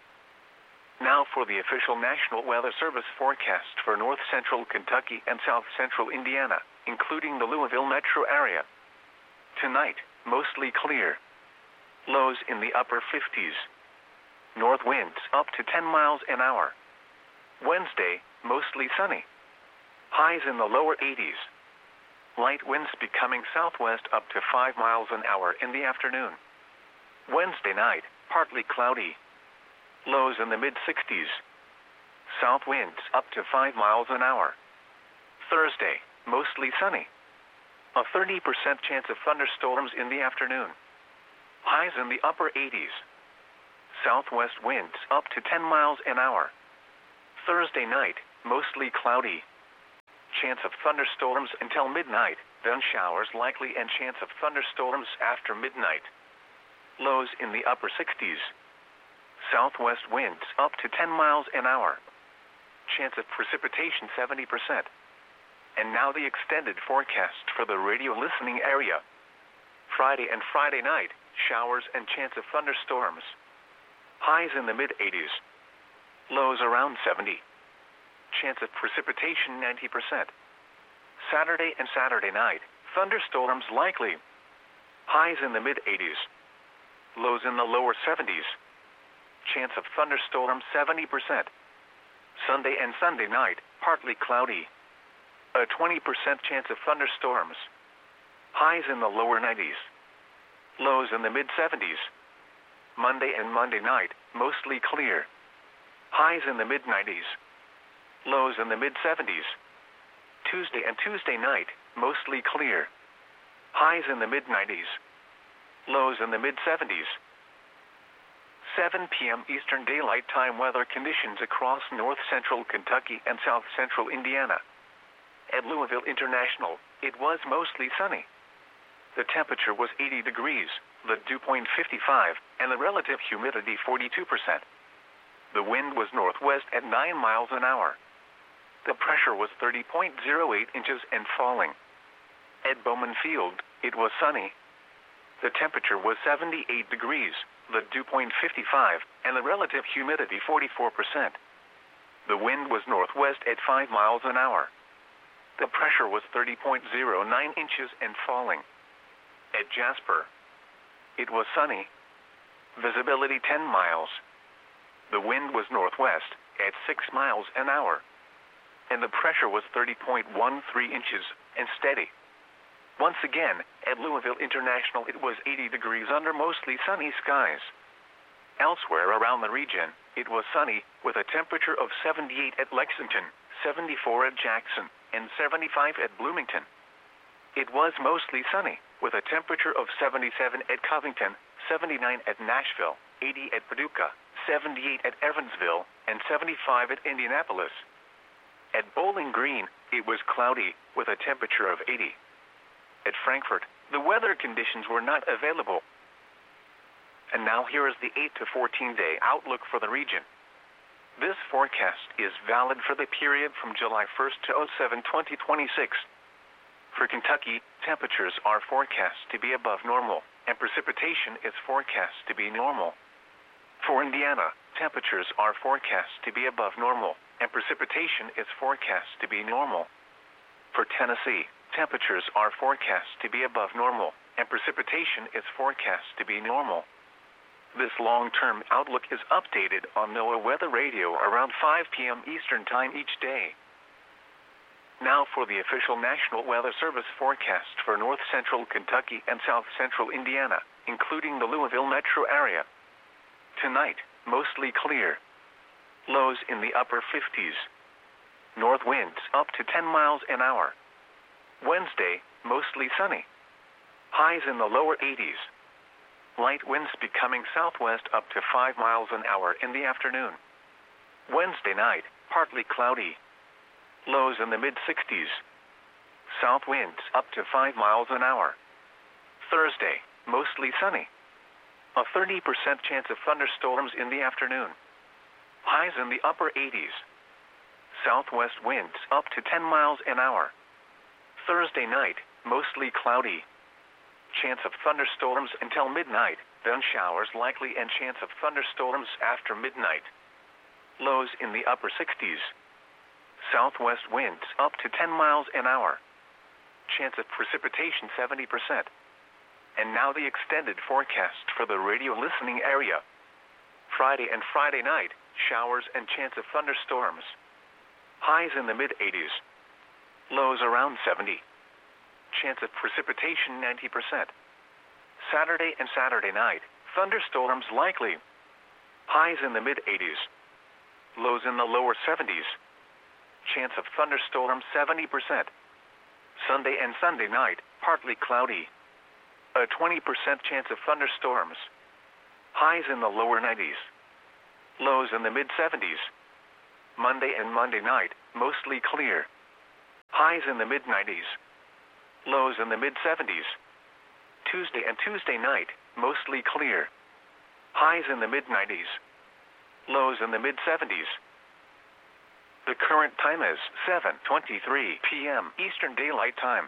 Now for the official National Weather Service forecast for north central Kentucky and south central Indiana, including the Louisville metro area. Tonight, mostly clear. Lows in the upper fifties. North winds up to ten miles an hour. Wednesday, mostly sunny. Highs in the lower eighties. Light winds becoming southwest up to five miles an hour in the afternoon. Wednesday night, partly cloudy. Lows in the mid-sixties. South winds up to five miles an hour. Thursday, mostly sunny. A thirty percent chance of thunderstorms in the afternoon. Highs in the upper eighties. Southwest winds up to ten miles an hour. Thursday night, mostly cloudy. Chance of thunderstorms until midnight, then showers likely and chance of thunderstorms after midnight. Lows in the upper sixties. Southwest winds up to ten miles an hour. Chance of precipitation seventy percent. And now the extended forecast for the radio listening area. Friday and Friday night, showers and chance of thunderstorms. Highs in the mid-eighties. Lows around seventy. Chance of precipitation ninety percent. Saturday and Saturday night, thunderstorms likely. Highs in the mid-eighties. Lows in the lower seventies. Chance of thunderstorms seventy percent. Sunday and Sunday night, partly cloudy. A twenty percent chance of thunderstorms. Highs in the lower nineties. Lows in the mid-seventies. Monday and Monday night, mostly clear. Highs in the mid-nineties. Lows in the mid-seventies. Tuesday and Tuesday night, mostly clear. Highs in the mid-nineties. Lows in the mid-seventies. seven p m Eastern Daylight Time weather conditions across north-central Kentucky and south-central Indiana. At Louisville International, it was mostly sunny. The temperature was eighty degrees, the dew point fifty-five, and the relative humidity forty-two percent. The wind was northwest at nine miles an hour. The pressure was thirty point zero eight inches and falling. At Bowman Field, it was sunny. The temperature was seventy-eight degrees, the dew point fifty-five, and the relative humidity forty-four percent. The wind was northwest at five miles an hour. The pressure was thirty point zero nine inches and falling. At Jasper, it was sunny. Visibility ten miles. The wind was northwest at six miles an hour. And the pressure was thirty point one three inches and steady. Once again, at Louisville International it was eighty degrees under mostly sunny skies. Elsewhere around the region, it was sunny with a temperature of seventy-eight at Lexington, seventy-four at Jackson, and seventy-five at Bloomington. It was mostly sunny with a temperature of seventy-seven at Covington, seventy-nine at Nashville, eighty at Paducah, seventy-eight at Evansville, and seventy-five at Indianapolis. At Bowling Green, it was cloudy with a temperature of eighty. At Frankfort, the weather conditions were not available. And now here is the eight to fourteen day outlook for the region. This forecast is valid for the period from July first to oh seven twenty twenty-six. For Kentucky, temperatures are forecast to be above normal, and precipitation is forecast to be normal. For Indiana, temperatures are forecast to be above normal, and precipitation is forecast to be normal. For Tennessee, temperatures are forecast to be above normal, and precipitation is forecast to be normal. This long-term outlook is updated on NOAA Weather Radio around five p m Eastern Time each day. Now for the official National Weather Service forecast for north-central Kentucky and south-central Indiana, including the Louisville metro area. Tonight, mostly clear. Lows in the upper fifties. North winds up to ten miles an hour. Wednesday, mostly sunny. Highs in the lower eighties. Light winds becoming southwest up to five miles an hour in the afternoon. Wednesday night, partly cloudy. Lows in the mid-sixties. South winds up to five miles an hour. Thursday, mostly sunny. A thirty percent chance of thunderstorms in the afternoon. Highs in the upper eighties. Southwest winds up to ten miles an hour. Thursday night, mostly cloudy. Chance of thunderstorms until midnight, then showers likely and chance of thunderstorms after midnight. Lows in the upper sixties. Southwest winds up to ten miles an hour. Chance of precipitation seventy percent. And now the extended forecast for the radio listening area. Friday and Friday night, showers and chance of thunderstorms. Highs in the mid-eighties. Lows around seventy. Chance of precipitation ninety percent. Saturday and Saturday night, thunderstorms likely. Highs in the mid-eighties. Lows in the lower seventies. Chance of thunderstorms seventy percent. Sunday and Sunday night, partly cloudy. A twenty percent chance of thunderstorms. Highs in the lower nineties. Lows in the mid seventies. Monday and Monday night, mostly clear. Highs in the mid nineties. Lows in the mid seventies. Tuesday and Tuesday night, mostly clear. Highs in the mid nineties. Lows in the mid seventies. The current time is seven twenty-three p m Eastern Daylight Time.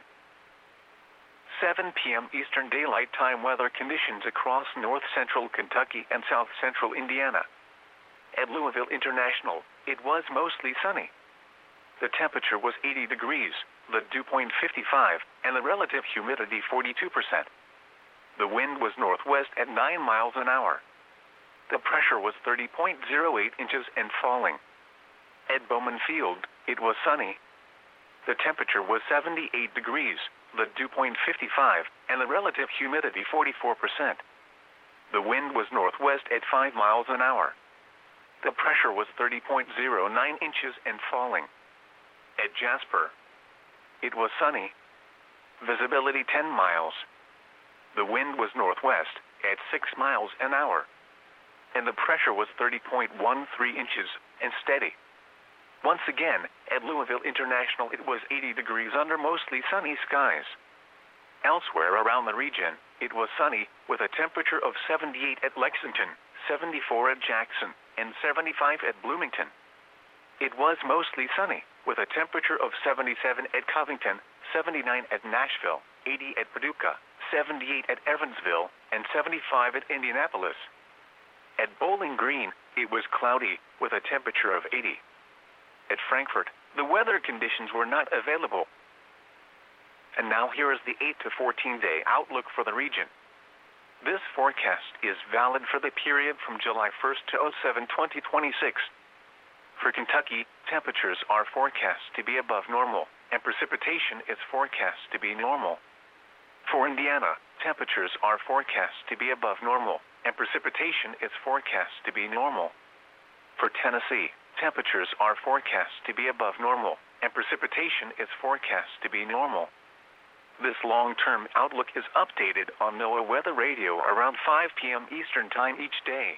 seven p m Eastern Daylight Time weather conditions across north central Kentucky and south central Indiana. At Louisville International, it was mostly sunny. The temperature was eighty degrees, the dew point fifty-five, and the relative humidity forty-two percent. The wind was northwest at nine miles an hour. The pressure was thirty point zero eight inches and falling. At Bowman Field, it was sunny. The temperature was seventy-eight degrees, the dew point fifty-five, and the relative humidity forty-four percent. The wind was northwest at five miles an hour. The pressure was thirty point zero nine inches and falling. At Jasper, it was sunny. Visibility ten miles. The wind was northwest at six miles an hour. And the pressure was thirty point one three inches and steady. Once again, at Louisville International, it was eighty degrees under mostly sunny skies. Elsewhere around the region, it was sunny, with a temperature of seventy-eight at Lexington, seventy-four at Jackson, and seventy-five at Bloomington. It was mostly sunny, with a temperature of seventy-seven at Covington, seventy-nine at Nashville, eighty at Paducah, seventy-eight at Evansville, and seventy-five at Indianapolis. At Bowling Green, it was cloudy, with a temperature of eighty. At Frankfort, the weather conditions were not available. And now here is the eight to fourteen day outlook for the region. This forecast is valid for the period from July first to oh seven twenty twenty-six. For Kentucky, temperatures are forecast to be above normal, and precipitation is forecast to be normal. For Indiana, temperatures are forecast to be above normal, and precipitation is forecast to be normal. For Tennessee, temperatures are forecast to be above normal, and precipitation is forecast to be normal. This long-term outlook is updated on NOAA Weather Radio around five p m Eastern Time each day.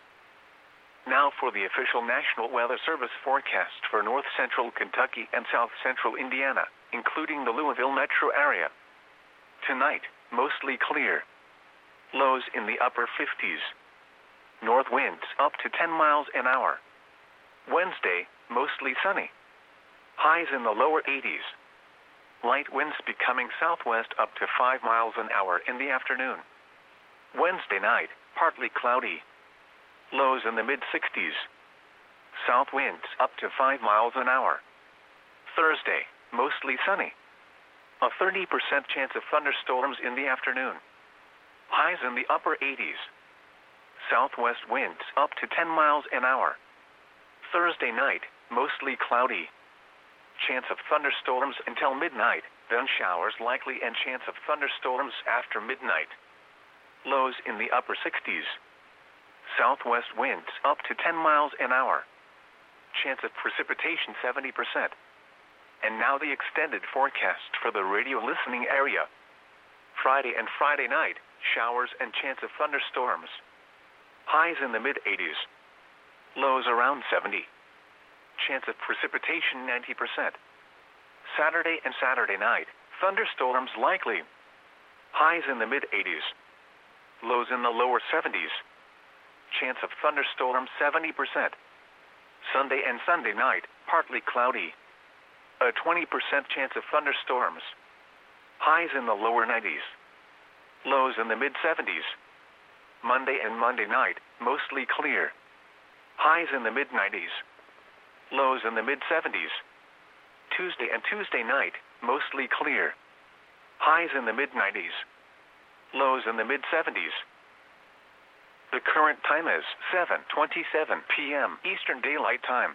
Now for the official National Weather Service forecast for north central Kentucky and south central Indiana, including the Louisville metro area. Tonight, mostly clear. Lows in the upper fifties. North winds up to ten miles an hour. Wednesday, mostly sunny. Highs in the lower eighties. Light winds becoming southwest up to five miles an hour in the afternoon. Wednesday night, partly cloudy. Lows in the mid sixties. South winds up to five miles an hour. Thursday, mostly sunny. A thirty percent chance of thunderstorms in the afternoon. Highs in the upper eighties. Southwest winds up to ten miles an hour. Thursday night, mostly cloudy. Chance of thunderstorms until midnight, then showers likely and chance of thunderstorms after midnight. Lows in the upper sixties. Southwest winds up to ten miles an hour. Chance of precipitation seventy percent. And now the extended forecast for the radio listening area. Friday and Friday night, showers and chance of thunderstorms. Highs in the mid eighties. Lows around seventy. Chance of precipitation ninety percent. Saturday and Saturday night, thunderstorms likely. Highs in the mid eighties. Lows in the lower seventies. Chance of thunderstorms seventy percent. Sunday and Sunday night, partly cloudy. A twenty percent chance of thunderstorms. Highs in the lower nineties. Lows in the mid seventies. Monday and Monday night, mostly clear. Highs in the mid nineties. Lows in the mid seventies. Tuesday and Tuesday night, mostly clear. Highs in the mid nineties. Lows in the mid seventies. The current time is seven twenty-seven p m Eastern Daylight Time.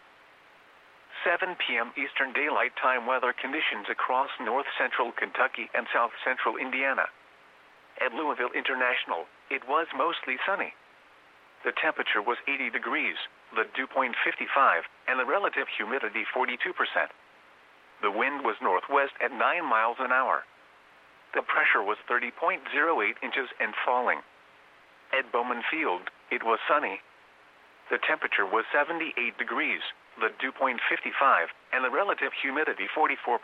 seven p m Eastern Daylight Time weather conditions across north central Kentucky and south central Indiana. At Louisville International, it was mostly sunny. The temperature was eighty degrees, the dew point fifty-five, and the relative humidity forty-two percent. The wind was northwest at nine miles an hour. The pressure was thirty point zero eight inches and falling. At Bowman Field, it was sunny. The temperature was seventy-eight degrees, the dew point fifty-five, and the relative humidity forty-four